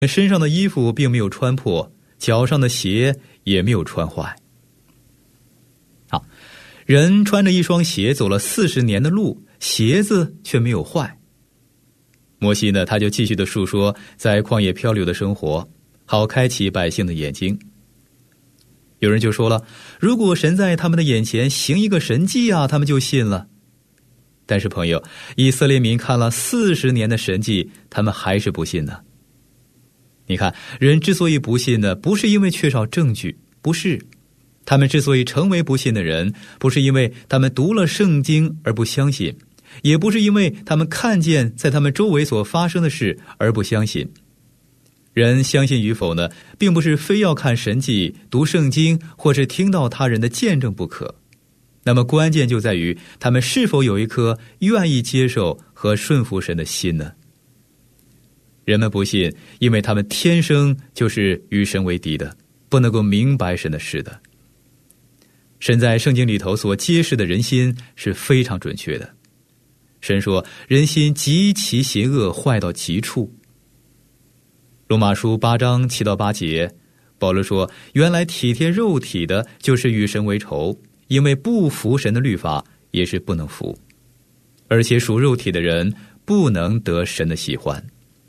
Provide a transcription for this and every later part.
身上的衣服并没有穿破，脚上的鞋也没有穿坏。好，人穿着一双鞋走了40年的路，鞋子却没有坏。摩西呢，他就继续的述说在旷野漂流的生活，好开启百姓的眼睛。有人就说了，如果神在他们的眼前行一个神迹啊，他们就信了。但是朋友，以色列民看了40年的神迹，他们还是不信呢。你看，人之所以不信呢，不是因为缺少证据，不是。他们之所以成为不信的人，不是因为他们读了圣经而不相信，也不是因为他们看见在他们周围所发生的事而不相信。人相信与否呢，并不是非要看神迹、读圣经或是听到他人的见证不可。那么关键就在于他们是否有一颗愿意接受和顺服神的心呢？人们不信，因为他们天生就是与神为敌的，不能够明白神的事的。神在圣经里头所揭示的人心是非常准确的。神说，人心极其邪恶，坏到极处。罗马书8章7到8节，保罗说，原来体贴肉体的就是与神为仇，因为不服神的律法也是不能服，而且属肉体的人不能得神的喜欢。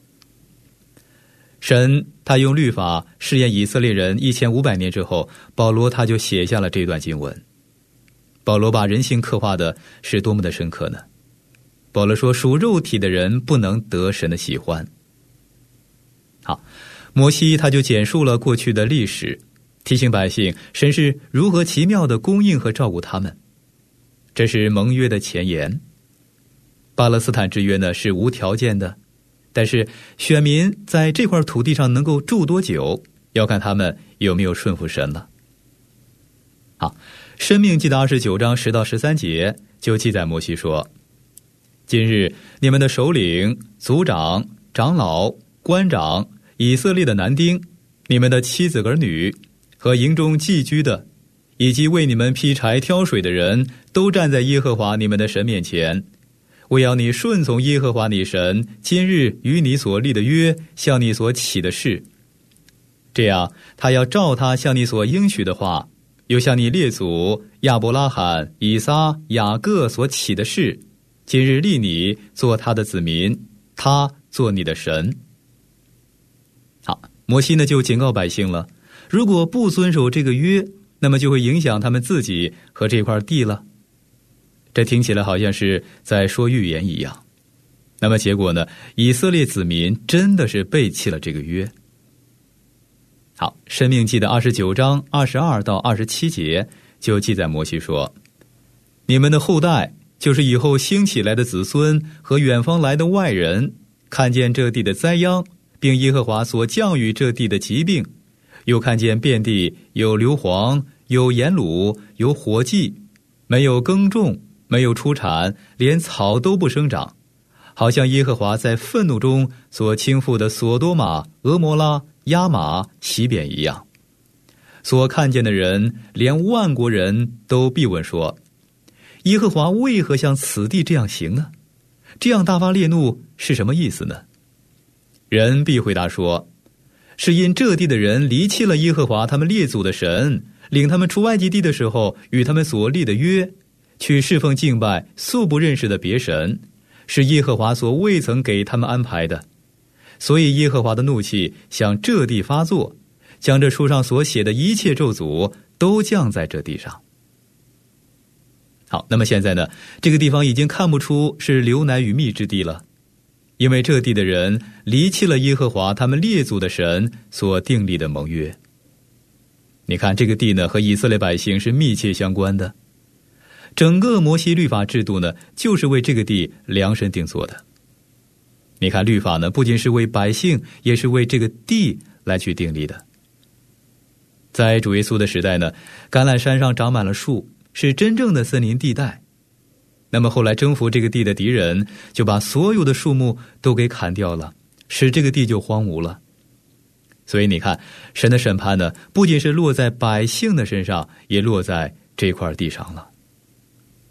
神他用律法试验以色列人1500年之后，保罗他就写下了这段经文。保罗把人性刻画的是多么的深刻呢？保罗说，属肉体的人不能得神的喜欢。好，摩西他就简述了过去的历史，提醒百姓神是如何奇妙的供应和照顾他们。这是盟约的前言。巴勒斯坦之约呢是无条件的，但是选民在这块土地上能够住多久，要看他们有没有顺服神了。好，申命记的29章10到13节就记载摩西说，今日你们的首领、族长、长老、官长、以色列的男丁，你们的妻子儿女和营中寄居的，以及为你们劈柴挑水的人，都站在耶和华你们的神面前，为要你顺从耶和华你神今日与你所立的约，向你所起的事。这样他要照他向你所应许的话，又向你列祖亚伯拉罕、以撒、雅各所起的事，今日立你做他的子民，他做你的神。好，摩西呢就警告百姓了，如果不遵守这个约，那么就会影响他们自己和这块地了。这听起来好像是在说预言一样。那么结果呢，以色列子民真的是背弃了这个约。好，申命记的29章22到27节就记载摩西说，你们的后代，就是以后兴起来的子孙和远方来的外人，看见这地的灾殃，并耶和华所降与这地的疾病，又看见遍地有硫磺，有盐卤，有火迹，没有耕种，没有出产，连草都不生长，好像耶和华在愤怒中所倾覆的索多玛、俄摩拉、亚玛、西扁一样。所看见的人，连万国人都必问说，耶和华为何向此地这样行呢？这样大发烈怒是什么意思呢？人必回答说，是因这地的人离弃了耶和华他们列祖的神，领他们出埃及地的时候与他们所立的约，去侍奉敬拜素不认识的别神，是耶和华所未曾给他们安排的。所以耶和华的怒气向这地发作，将这书上所写的一切咒诅都降在这地上。好，那么现在呢，这个地方已经看不出是流奶与蜜之地了，因为这地的人离弃了耶和华他们列祖的神所订立的盟约。你看这个地呢，和以色列百姓是密切相关的，整个摩西律法制度呢，就是为这个地量身定做的。你看律法呢，不仅是为百姓，也是为这个地来去订立的。在主耶稣的时代呢，橄榄山上长满了树，是真正的森林地带。那么后来征服这个地的敌人，就把所有的树木都给砍掉了，使这个地就荒芜了。所以你看，神的审判呢，不仅是落在百姓的身上，也落在这块地上了。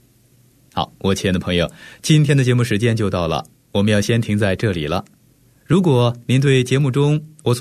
好，我亲爱的朋友，今天的节目时间就到了，我们要先停在这里了。 如果您对节目中我所